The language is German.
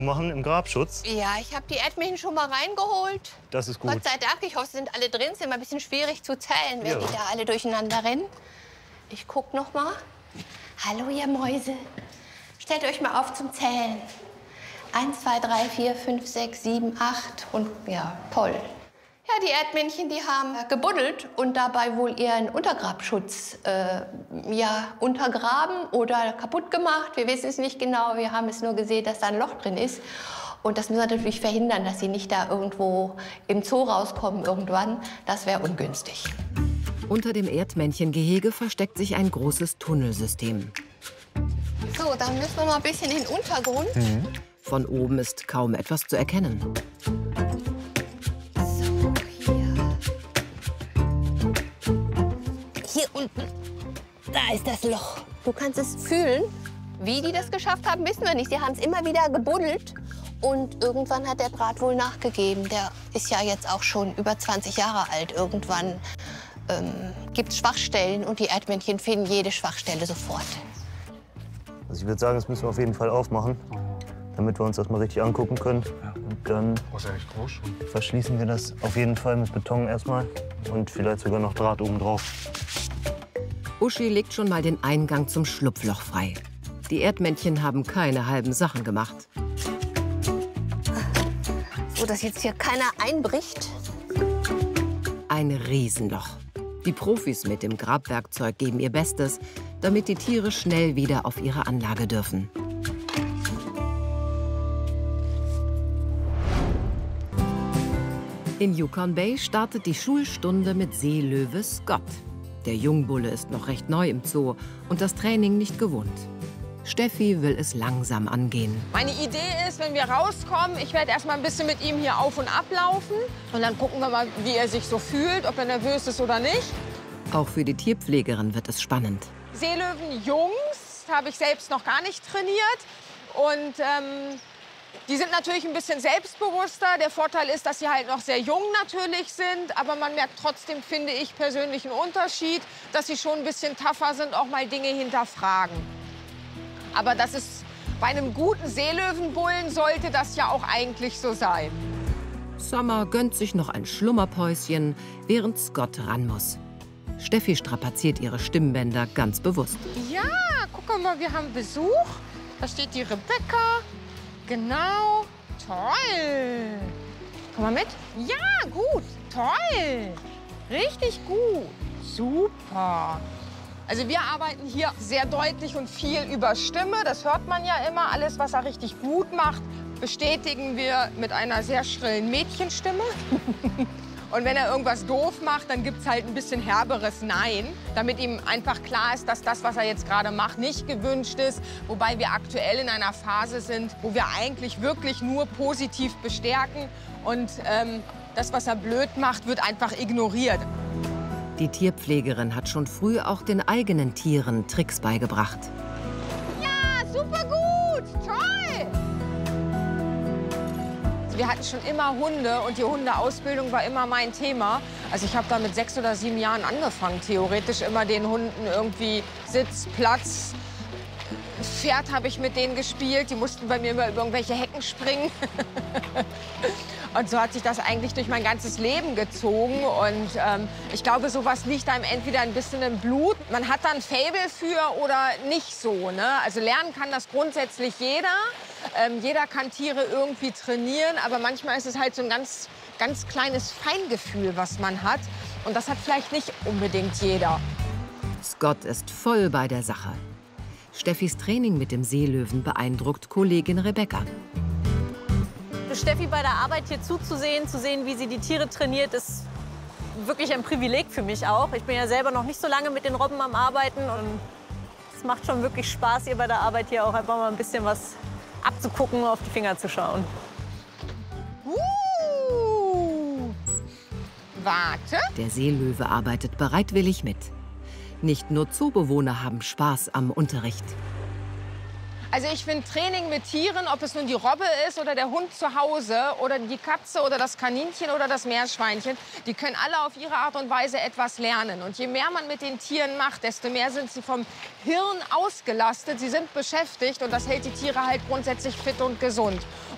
Machen im Grabschutz. Ja, ich habe die Erdmännchen schon mal reingeholt. Das ist gut. Gott sei Dank, ich hoffe, sie sind alle drin. Es ist immer ein bisschen schwierig zu zählen, wenn die da alle durcheinander rennen. Ich guck noch mal. Hallo, ihr Mäuse. Stellt euch mal auf zum Zählen. 1, 2, 3, 4, 5, 6, 7, 8 und ja, toll. Ja, die Erdmännchen, die haben gebuddelt und dabei wohl ihren Untergrabschutz untergraben oder kaputt gemacht. Wir wissen es nicht genau. Wir haben es nur gesehen, dass da ein Loch drin ist. Und das müssen wir natürlich verhindern, dass sie nicht da irgendwo im Zoo rauskommen irgendwann. Das wäre ungünstig. Unter dem Erdmännchengehege versteckt sich ein großes Tunnelsystem. So, dann müssen wir mal ein bisschen in den Untergrund. Von oben ist kaum etwas zu erkennen. So, hier unten, da ist das Loch. Du kannst es fühlen. Wie die das geschafft haben, wissen wir nicht. Sie haben es immer wieder gebuddelt. Und irgendwann hat der Draht wohl nachgegeben. Der ist ja jetzt auch schon über 20 Jahre alt. Irgendwann gibt es Schwachstellen und die Erdmännchen finden jede Schwachstelle sofort. Also ich würde sagen, das müssen wir auf jeden Fall aufmachen, damit wir uns das mal richtig angucken können. Und dann verschließen wir das auf jeden Fall mit Beton erstmal und vielleicht sogar noch Draht oben drauf. Uschi legt schon mal den Eingang zum Schlupfloch frei. Die Erdmännchen haben keine halben Sachen gemacht. So, dass jetzt hier keiner einbricht. Ein Riesenloch. Die Profis mit dem Grabwerkzeug geben ihr Bestes, damit die Tiere schnell wieder auf ihre Anlage dürfen. In Yukon Bay startet die Schulstunde mit Seelöwe Scott. Der Jungbulle ist noch recht neu im Zoo und das Training nicht gewohnt. Steffi will es langsam angehen. Meine Idee ist, wenn wir rauskommen, ich werde erst mal ein bisschen mit ihm hier auf und ab laufen. Und dann gucken wir mal, wie er sich so fühlt, ob er nervös ist oder nicht. Auch für die Tierpflegerin wird es spannend. Seelöwen-Jungs habe ich selbst noch gar nicht trainiert. Und die sind natürlich ein bisschen selbstbewusster. Der Vorteil ist, dass sie halt noch sehr jung natürlich sind. Aber man merkt trotzdem, finde ich persönlich, einen Unterschied, dass sie schon ein bisschen tougher sind, auch mal Dinge hinterfragen. Aber das ist, bei einem guten Seelöwenbullen sollte das ja auch eigentlich so sein. Summer gönnt sich noch ein Schlummerpäuschen, während Scott ran muss. Steffi strapaziert ihre Stimmbänder ganz bewusst. Ja, guck mal, wir haben Besuch. Da steht die Rebecca. Genau. Toll. Komm mal mit. Ja, gut. Toll. Richtig gut. Super. Also wir arbeiten hier sehr deutlich und viel über Stimme. Das hört man ja immer. Alles, was er richtig gut macht, bestätigen wir mit einer sehr schrillen Mädchenstimme. Und wenn er irgendwas doof macht, dann gibt es halt ein bisschen herberes Nein, damit ihm einfach klar ist, dass das, was er jetzt gerade macht, nicht gewünscht ist. Wobei wir aktuell in einer Phase sind, wo wir eigentlich wirklich nur positiv bestärken. Und das, was er blöd macht, wird einfach ignoriert. Die Tierpflegerin hat schon früh auch den eigenen Tieren Tricks beigebracht. Ja, super gut, toll! Wir hatten schon immer Hunde und die Hundeausbildung war immer mein Thema. Also ich habe da mit 6 oder 7 Jahren angefangen, theoretisch immer den Hunden irgendwie Sitz, Platz. Pferd habe ich mit denen gespielt, die mussten bei mir über irgendwelche Hecken springen. Und so hat sich das eigentlich durch mein ganzes Leben gezogen. Und ich glaube, sowas liegt einem entweder ein bisschen im Blut. Man hat da ein Faible für oder nicht so. Ne? Also lernen kann das grundsätzlich jeder. Jeder kann Tiere irgendwie trainieren. Aber manchmal ist es halt so ein ganz, ganz kleines Feingefühl, was man hat. Und das hat vielleicht nicht unbedingt jeder. Scott ist voll bei der Sache. Steffis Training mit dem Seelöwen beeindruckt Kollegin Rebecca. Steffi bei der Arbeit hier zuzusehen, zu sehen, wie sie die Tiere trainiert, ist wirklich ein Privileg für mich auch. Ich bin ja selber noch nicht so lange mit den Robben am Arbeiten und es macht schon wirklich Spaß, ihr bei der Arbeit hier auch einfach mal ein bisschen was abzugucken, auf die Finger zu schauen. Warte. Der Seelöwe arbeitet bereitwillig mit. Nicht nur Zoobewohner haben Spaß am Unterricht. Also ich finde Training mit Tieren, ob es nun die Robbe ist oder der Hund zu Hause oder die Katze oder das Kaninchen oder das Meerschweinchen, die können alle auf ihre Art und Weise etwas lernen. Und je mehr man mit den Tieren macht, desto mehr sind sie vom Hirn ausgelastet. Sie sind beschäftigt und das hält die Tiere halt grundsätzlich fit und gesund.